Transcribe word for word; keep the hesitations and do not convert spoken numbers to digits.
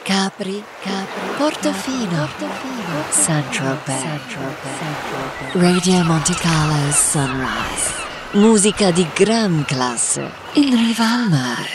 Capri, Capri, Portofino, Central Bay, Radio Monte Carlo Sunrise. Musica di gran classe in riva al mare.